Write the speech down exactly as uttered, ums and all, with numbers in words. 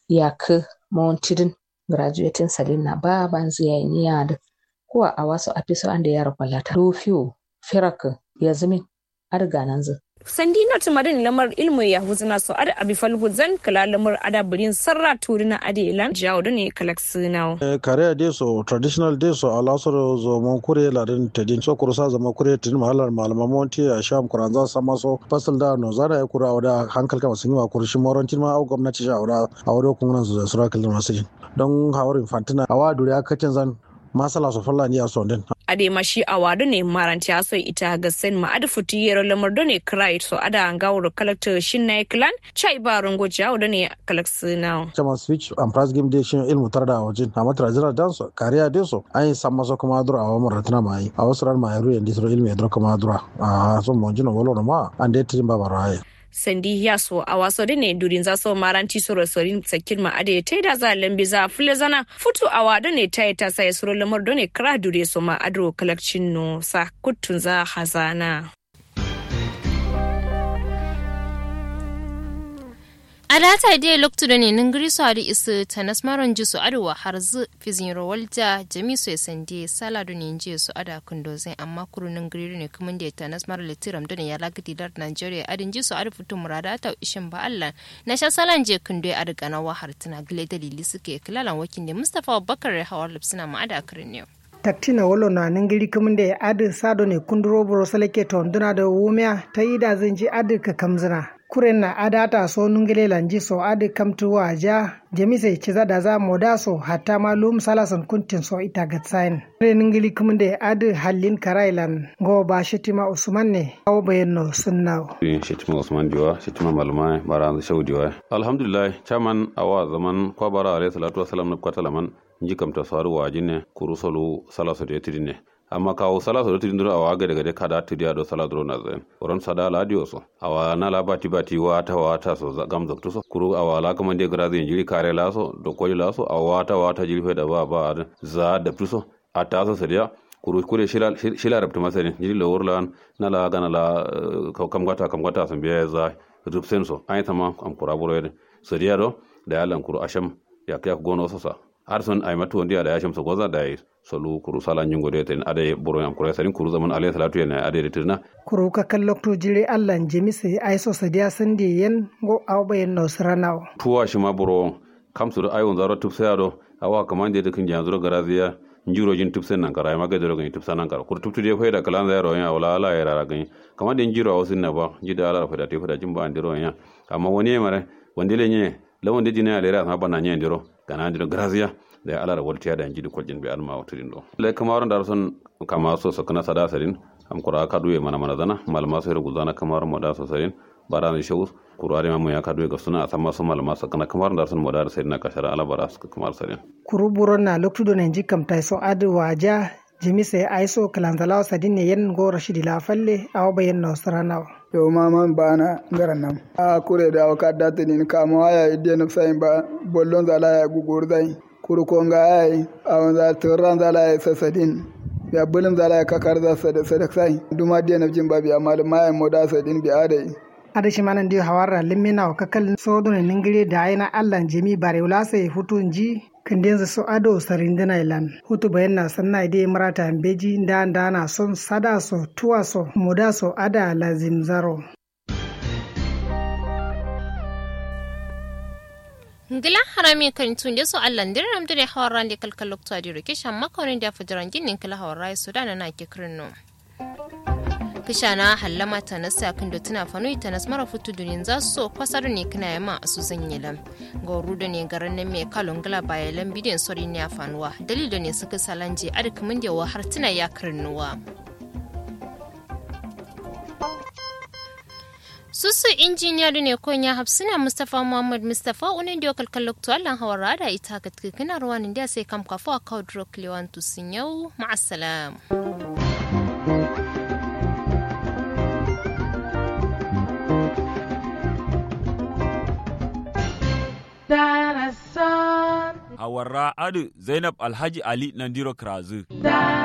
ya ka mawantidin graduating salin na ba ban zai yi yada kuwa a wasu afiso an da ya rakwalata dofiyo firaka ya zumi arganan zai sandi na tumarin lamar ilmu ya huzuna so ada abifal huzan kala lamar ada burin sarra turina adelan jawo da ne kalaksinawo kare de so traditional de so alasoro zo mon kure larin tedin so kursa zama kure tin mahalar malama monti a sham kuranza sama so fasal da no zara ya kura da hankal ka sun yi wa kurshi morantin ma au gwamnati shawara a wado kunnan su sura kalin masajin don hawarin fantina awa dure akacin zan masala so fallani ya so den ade mashi awadu ne maranti aso ita ga sen ma adu futi yero lamar do ne cry so ada ngawro collector shin na clan chai baron go jawo da ne kalaksinawo chama switch and prize game de shin ilmu tarda wajin amma trazira dance kariya de so ai samma so kuma dura awa maratna mai awsran mai ruyan disro ilmu dura kuma dura a so monjino wolo ma ande tin babaraye sandi ya so a waso da ne durin za so maranti soro sorin sakin ma ade tai da za lambi za fule zana futu awa da ne tai ta sai soro lamar da ne kra dure so ma adro collection no sa kutun za hazana adata dai loktu da ne ningiri su adi isu tanas maron ji su aduwa har zu fizin rawalta jami su ya sande saladu ne je su ada kundozai amma kuru ningiri ne kuma da tanas maron litiram da ne ya lagidi dar Nigeria adin ji su adi fito murada ta ishin ba Allah na sha salan je kundo ya adiga na wahar tana gile dalili suke kilalan wakin da Mustapha Bakar hawar lipsina ma ada kirin ne taktina wolo na ningiri kuma da adi sado ne kunduro boro salake tonduna da wumiya ta yi da zan ji adi ka kamzina kuren na adata so nungile lanji so adi kamtu waja jemise chiza daza modaso hatta malum salasan kuntin so ita gatsain re ningili kumde adi halin karailan go ba shitima usman ne aw bayenno sunnaw shitima usman diwa shitima malma baran shaudiwa alhamdulillah chaman awa zaman ko bara alayhi salatu wassalam na kwatalaman nji kamta saru wajine kurusolu salaso de tidine amma kawo salatu da tudin awa ga daga kada tudiya do salatu na zan oran sada ladio so awa na la bati bati wa ta wa ta so gam zakto so kuru awa la kuma de grazi jiri kare la so do ko la so awa ta wa ta jiri fe da ba ba za da tuso ata so sariya kuru kure shila shila rabta masari jiri lo urlan na la gana la kam gata kam gata san biya za rubsen so ai tama am kura buro sariya do da yalan kuru asham ya kai gono so sa arson ay matu ndiya da yasham so goza da solu kuru sala nyungo de ten ade boro yam kure sarin kuru zaman alayhi salatu yana ade de tirna kuru ka kallokto jire Allah jemise ay so sadiya sande yen go awbayen no sranaw tuwa shi ma boro kamsu da ayon zaro tupsa do awa kamande de kin janzuro garaziya njuro jin tupsen nan kara ma ga doro gani tupsa nan kara kur tuptu de fayda kalan zaro ya wala ala ya rara gani kamande njiro awasin na ba jida ala fayda te fayda jimba andiro ya amma woni mare wandile nye lawon de jina ale ra ma bana nye ndiro kana andiro garaziya da alara waltiya da jidi koljin be alma waturin do le kamaron dar son kama so so kana sada sarin am kura ka duye mana mana zana malama so rugu zana kamaron moda so sarin baran shawu kurare mamu ya ka duye ga suna sama so malama so kana kamaron dar son moda sarin na kashara ala bara su kamar sarin kuru buron na loktudo ne jikam tai so adu waja jimise aiso kalanzalaw sadin ne yen go rashidi la falle aw bayen no saranaw yo mama bana ngaranam a kure da ka datte ni kama waya idden sai ba bollon zala ya gugur dai kuru konga ai awon za turan zala ya sasadin ya bulum zala ya kakar za sada sadak sai duma dia nabjin babi amal mai moda sadin bi adai adashi manan dio hawara limina ka kal sodo ne ningire da ayina Allah jemi bare wala sai hutunji kindenza so ado sarindina ilan hutu bayanna sanna ide marata beji nda ndana son sada so tuwa so moda so ada lazim zaro ngila harami kan tunde so Allah ndire ramdire hawarande kalkal lokto adiro kishan makonin da fujiran ginin kala hawarai Sudan na ke kirno kishana hallama ta nasa kan da tuna fanu ita nas mara futu dunin za so kwasar ne kana yama su zanyilam goru da ne garan nan me kalon gala bayalan bidiyon sori ne afanuwa dalilin ne suka salanje arkumin da har tuna ya kirnuwa susu injiniya da ne konya hafsina Mustafa Muhammad Mustafa unin da kalkal lokto Allah hawara da ita ka kana ruwanin da sai kam kafa ka drok lewantu sinyau ma'assalam Hawarra Adu Zainab Alhaji Ali Nandiro Krazu.